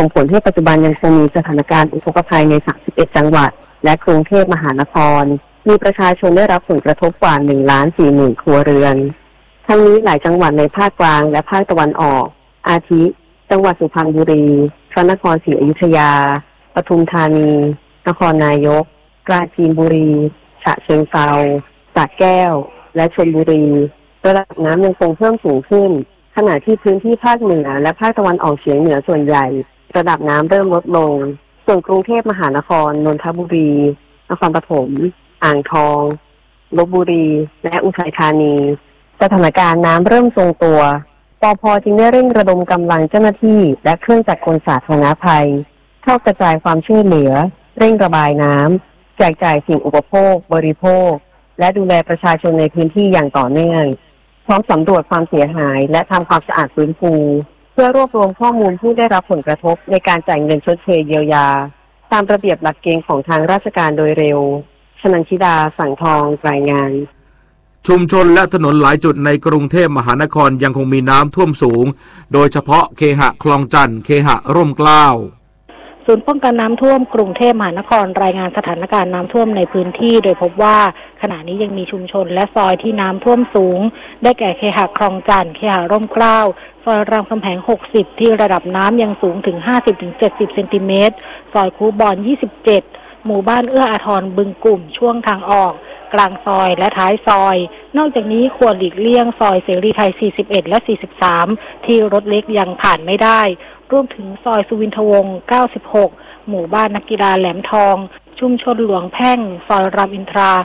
ส่งผลให้ปัจจุบันยังคงมีสถานการณ์อุทกภัยใน31จังหวัดและกรุงเทพมหานครมีประชาชนได้รับผลกระทบกว่า 1,40,000 ครัวเรือนทั้งนี้หลายจังหวัดในภาคกลางและภาคตะวันออกอาทิจังหวัดสุพรรณบุรีพระนครศรีอยุธยาปทุมธานีนครนายกปราจีนบุรีฉะเชิงเทราสระแก้วและชลบุรีระดับน้ำยังคงเพิ่มสูงขึ้นขณะที่พื้นที่ภาคเหนือและภาคตะวันออกเฉียงเหนือส่วนใหญ่ระดับน้ำเริ่มลดลงส่วนกรุงเทพมหานครนนทบุรีนครปฐมอ่างทองลพบุรีและอุทัยธานีสถานการณ์น้ำเริ่มทรงตัวปภ.จึงได้เร่งระดมกำลังเจ้าหน้าที่และเครื่องจักรกลสาธารณภัยเข้ากระจายความช่วยเหลือเร่งระบายน้ำแจกจ่ายสิ่งอุปโภคบริโภคและดูแลประชาชนในพื้นที่อย่างต่อเนื่องพร้อมสำรวจความเสียหายและทำความสะอาดฟื้นฟูเพื่อรวบรวมข้อมูลผู้ได้รับผลกระทบในการจ่ายเงินชดเชยเยียวยาตามระเบียบหลักเกณฑ์ของทางราชการโดยเร็วชนันชิดาสังทองรายงานชุมชนและถนนหลายจุดในกรุงเทพมหานครยังคงมีน้ำท่วมสูงโดยเฉพาะเคหะคลองจันทร์เคหะร่มเกล้าศูนย์ป้องกันน้ำท่วมกรุงเทพมหานครรายงานสถานการณ์น้ำท่วมในพื้นที่โดยพบว่าขณะนี้ยังมีชุมชนและซอยที่น้ำท่วมสูงได้แก่เคหะคลองจันทร์เคหะร่มเกล้าซอยรามคำแหง60ที่ระดับน้ำยังสูงถึง 50-70 เซนติเมตรซอยคูบอน27หมู่บ้านเอื้ออาทรบึงกลุ่มช่วงทางออกกลางซอยและท้ายซอยนอกจากนี้ควรหลีกเลี่ยงซอยเสรีไทย41และ43ที่รถเล็กยังผ่านไม่ได้รวมถึงซอยสุวินทวงศ์96หมู่บ้านนักกีฬาแหลมทองชุมชนหลวงแพ่งซอยรามอินทรา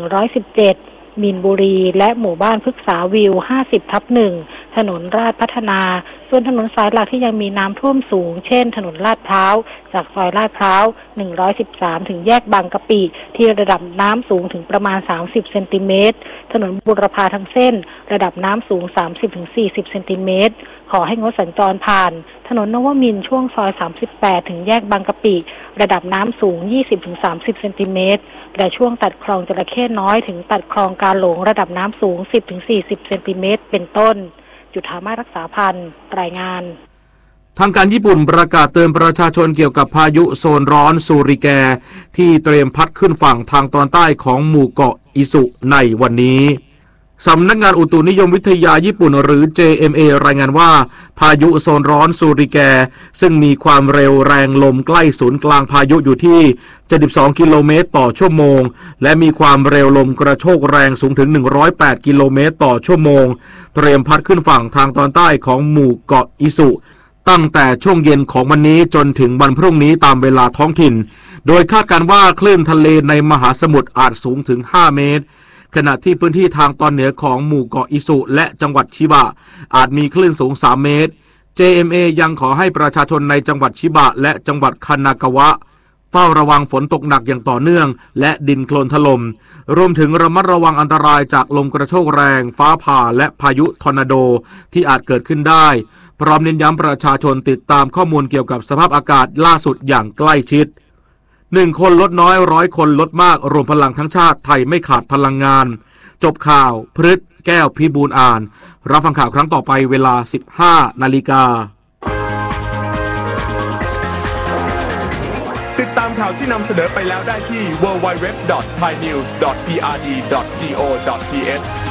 117มีนบุรีและหมู่บ้านพฤกษาวิว50/1ถนนราชพัฒนาส่วนถนนสายหลักที่ยังมีน้ำท่วมสูงเช่นถนนลาดพร้าวจากซอยลาดพร้าว113ถึงแยกบางกะปิที่ระดับน้ำสูงถึงประมาณ30เซนติเมตรถนนบุรพาทั้งเส้นระดับน้ำสูง30-40เซนติเมตรขอให้งดสัญจรผ่านถนนนวมินทร์ช่วงซอย38ถึงแยกบางกะปิระดับน้ำสูง20-30เซนติเมตรและช่วงตัดคลองจระเข้น้อยถึงตัดคลองกาหลงระดับน้ำสูง10-40เซนติเมตรเป็นต้นจุฑามาศรักษาพันธ์รายงานทางการญี่ปุ่นประกาศเตือนประชาชนเกี่ยวกับพายุโซนร้อนซูริแกที่เตรียมพัดขึ้นฝั่งทางตอนใต้ของหมู่เกาะอิสุในวันนี้สำนักงานอุตุนิยมวิทยาญี่ปุ่นหรือ JMA รายงานว่าพายุโซนร้อนซูริแกซึ่งมีความเร็วแรงลมใกล้ศูนย์กลางพายุอยู่ที่72กิโลเมตรต่อชั่วโมงและมีความเร็วลมกระโชกแรงสูงถึง108กิโลเมตรต่อชั่วโมงเตรียมพัดขึ้นฝั่งทางตอนใต้ของหมู่เกาะอิสุตั้งแต่ช่วงเย็นของวันนี้จนถึงวันพรุ่งนี้ตามเวลาท้องถิ่นโดยคาดการณ์ว่าคลื่นทะเลในมหาสมุทรอาจสูงถึง5เมตรขณะที่พื้นที่ทางตอนเหนือของหมู่เกาะอิสุและจังหวัดชิบะอาจมีคลื่นสูง3เมตร JMA ยังขอให้ประชาชนในจังหวัดชิบะและจังหวัดคานากาวะเฝ้าระวังฝนตกหนักอย่างต่อเนื่องและดินโคลนถล่มรวมถึงระมัดระวังอันตรายจากลมกระโชกแรงฟ้าผ่าและพายุทอร์นาโดที่อาจเกิดขึ้นได้พร้อมเน้นย้ำประชาชนติดตามข้อมูลเกี่ยวกับสภาพอากาศล่าสุดอย่างใกล้ชิด1คนลดน้อย100คนลดมากรวมพลังทั้งชาติไทยไม่ขาดพลังงานจบข่าวพฤษแก้วพิบูลอ่านรับฟังข่าวครั้งต่อไปเวลา 15 นาฬิกาติดตามข่าวที่นำเสนอไปแล้วได้ที่ www.thainews.prd.go.th